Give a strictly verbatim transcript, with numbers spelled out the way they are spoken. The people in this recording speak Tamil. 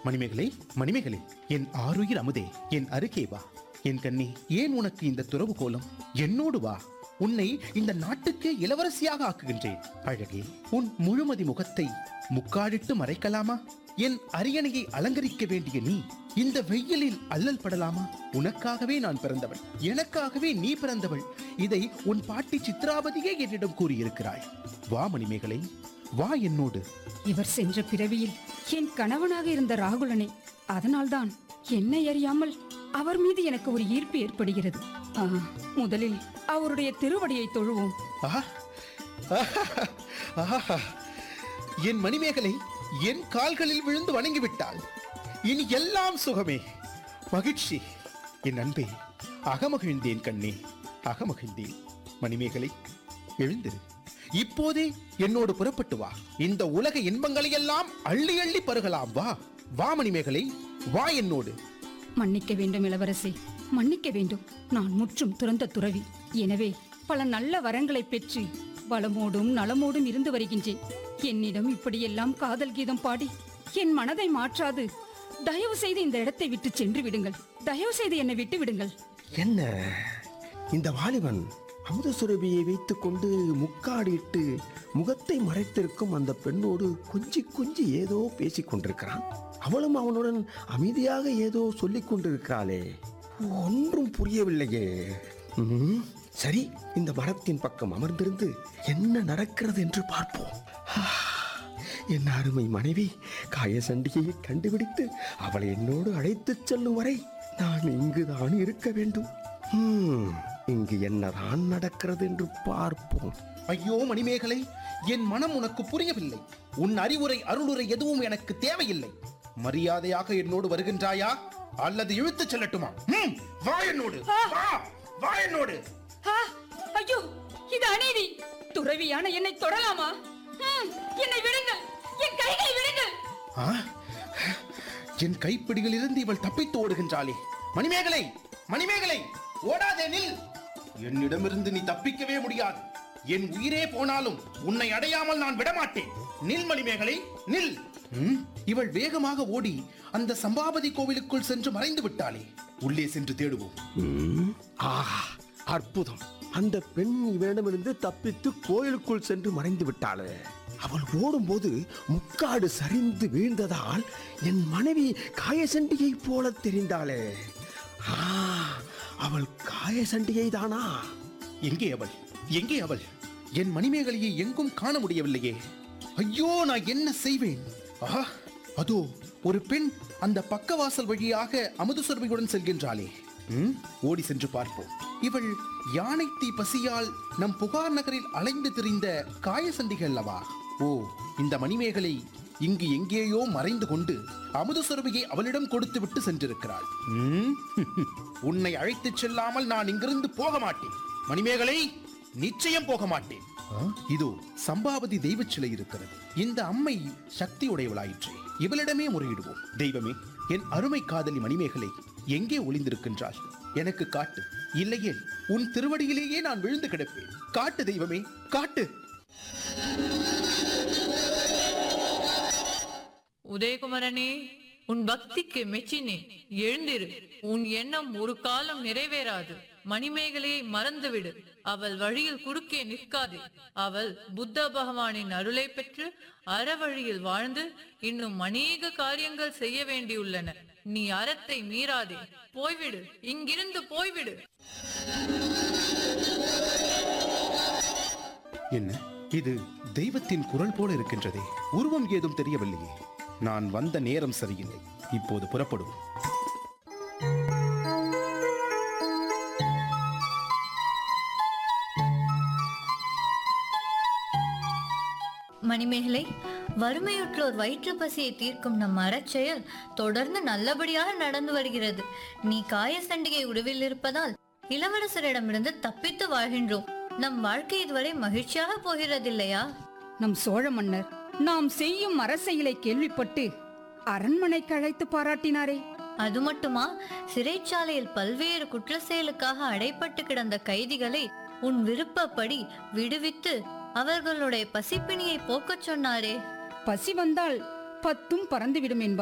மணிமேகலை, மணிமேகலை, என் ஆருயிர் அமுதே, என் அருகே வா. என் கண்ணே, ஏன் உனக்கு இந்த துறவு கோலம்? என்னோடு வா, உன்னை இந்த நாட்டுக்கே இளவரசியாக ஆக்குகின்றேன். அழகே, உன் முழுமதி முகத்தை முக்காடிட்டு மறைக்கலாமா? என் அரியணையை அலங்கரிக்க வேண்டிய நீ இந்த வெயிலில் அல்லல் படலாமா? உனக்காகவே நான் பிறந்தவள், எனக்காகவே நீ பிறந்தவள். இதை உன் பாட்டி சித்ராவதியே என்னிடம் கூறியிருக்கிறாய். வா மணிமேகலை, வா என்னோடு. இவர் சென்ற பிறவியில் என் கணவனாக இருந்த ராகுலனை, அதனால்தான் என்னை அறியாமல் அவர் மீது எனக்கு ஒரு ஈர்ப்பு ஏற்படுகிறது. முதலில் அவருடைய திருவடியை தொழுவோம். என் மணிமேகலை என் கால்களில் விழுந்து வணங்கிவிட்டாள். இனி எல்லாம் சுகமே, மகிழ்ச்சி. என் அன்பே, அகமகிழ்ந்தேன் கண்ணே, அகமகிழ்ந்தேன். மணிமேகலை, எழுந்திரு. இப்போதே என்னோடு புறப்பட்டு வா. இந்த உலக இன்பங்களை எல்லாம் அள்ளி அள்ளி பருகலாம். வா வா மணிமேகலை, வா என்னோடு. மன்னிக்க வேண்டும் இளவரசி, மன்னிக்க வேண்டும். நான் முற்றும் துறந்த துறவி. எனவே பல நல்ல வரங்களை பெற்று வளமோடும் நலமோடும் இருந்து வருகின்றேன். என்னிடம் இப்படியெல்லாம் காதல் கீதம் பாடி என் மனதை மாற்றாது தயவு செய்து இந்த இடத்தை விட்டு சென்று விடுங்கள். தயவு செய்து என்னை விட்டு விடுங்கள். என்ன இந்த வாலிபன் அமுத சுரபியை வைத்துக் கொண்டு முக்காடிட்டு முகத்தை மறைத்திருக்கும் அந்த பெண்ணோடு கொஞ்சி கொஞ்சி ஏதோ பேசிக் கொண்டிருக்கிறான். அவளும் அவனுடன் அமைதியாக ஏதோ சொல்லிக் கொண்டிருக்கிறாளே, ஒன்றும் புரியவில்லையே. சரி, இந்த மரத்தின் பக்கம் அமர்ந்திருந்து என்ன நடக்கிறது என்று பார்ப்போம். என் அருமை மனைவி காயசண்டியை கண்டுபிடித்து அவளை என்னோடு அழைத்துச் செல்லும் வரை நான் இங்குதான் இருக்க வேண்டும். இங்கு என்னதான் நடக்கிறது என்று பார்ப்போம். ஐயோ மணிமேகலை, என் மனம் உனக்கு புரியவில்லை. உன் அறிவுரை அருளுரை எதுவும் எனக்கு தேவையில்லை. மரியாதையாக என்னோடு வருகின்றாயா அல்லது இழுத்து செல்லட்டுமா? வா என்னோடு, வா என்னோடு. ஐயோ, இது அநீதி. துறவியான என்னை தொடலாமா? என்னை விடுங்கள், என் கைகளை விடுங்கள். என் கைப்பிடியில் இருந்து இவள் தப்பித்து ஓடுகின்றாளே. மணிமேகலை, மணிமேகலை, ஓடாதே, நில். என்னிடமிருந்து நீ தப்பிக்கவே முடியாது. என் உயிரே போனாலும் உன்னை அடையாமல் நான் விடமாட்டேன். நில் மணிமேகலை, நில். இவள் வேகமாக ஓடி அந்த சம்பாபதி கோவிலுக்குள் சென்று மறைந்து விட்டாளே. உள்ளே சென்று தேடுவோம். ஆஹா, அற்புதம். அந்த பெண் இவனிடமிருந்து தப்பித்து கோயிலுக்குள் சென்று மறைந்து விட்டாளே. அவள் ஓடும்போது முக்காடு சரிந்து வீழ்ந்ததால் என் மனைவி காயசண்டியை போல தெரிந்தாளே. அவள் காயசண்டியை தானா? எங்கே அவள்? எங்கே அவள்? என் மணிமேகலையை எங்கும் காண முடியவில்லையே. ஐயோ, நான் என்ன செய்வேன்? ஆஹா, அதோ ஒரு பெண் அந்த பக்கவாசல் வழியாக அமுதசுரபியுடன் செல்கின்றாளே. ஓடி சென்று பார்ப்போம். இவள் யானை தீ பசியால் நம் புகார் நகரில் அலைந்து திரிந்த காயசண்டிகை அல்லவா? ஓ, இந்த மணிமேகலை இங்கு எங்கேயோ மறைந்து கொண்டு அமுதசுரபியை அவளிடம் கொடுத்து விட்டு சென்றிருக்கிறாள். உன்னை அழைத்துச் செல்லாமல் நான் இங்கிருந்து போக மாட்டேன் மணிமேகலை, நிச்சயம் போக மாட்டேன். இதோ சம்பாவதி தெய்வ சிலை இருக்கிறது. இந்த அம்மை சக்தி உடையவளாயிற்றே. இவளிடமே முறையிடுவோம். தெய்வமே, என் அருமை காதலி மணிமேகலை எங்கே ஒளிந்திருக்கின்றாள்? எனக்கு காட்டு. இல்லையே உன் திருவடியிலேயே நான் விழுந்து கிடப்பேன். காட்டு தெய்வமே, காட்டு. உதயகுமரனே, உன் பக்திக்கு மெச்சினேன். எழுந்திரு. உன் எண்ணம் ஒரு காலம் நிறைவேறாது. மணிமேகலையை மறந்துவிடு. அவள் வழியில் குறுக்கே நிற்காதே. அவள் புத்த பகவானின் அருளை பெற்று அறவழியில் வாழ்ந்து இன்னும் அநேக காரியங்கள் செய்ய வேண்டியுள்ளன. நீ அறத்தை மீறாதே. போய்விடு, இங்கிருந்து போய்விடு. என்ன இது? தெய்வத்தின் குரல் போல இருக்கின்றதே. உருவம் ஏதும் தெரியவில்லையே. நான் வந்த நேரம் சரியில்லை. இப்போது புறப்படுவோம். மணிமேகலை, வறுமையுற்றோர் வயிற்று பசியை தீர்க்கும் நம் அறச்செயல் தொடர்ந்து நல்லபடியாக நடந்து வருகிறது. நீ காயசண்டிகை உடவில் இருப்பதால் இளவரசரிடமிருந்து தப்பித்து வாழ்கின்றோம். நம் வாழ்க்கை இதுவரை மகிழ்ச்சியாக போகிறதில்லையா? நம் சோழ மன்னர் நாம் செய்யும் அரசியலை கேள்விப்பட்டு அரண்மனைக்கு அழைத்து பாராட்டினாரே. அது மட்டுமா, சிறைச்சாலையில் பல்வேறு குற்ற செயலுக்காக அடைப்பட்டு கிடந்த கைதிகளை உன் விருப்பப்படி விடுவித்து அவர்களுடைய பசிப்பிணியை போக்கச் சொன்னாரே. பசி வந்தால் பத்தும் பறந்துவிடும் என்பார்.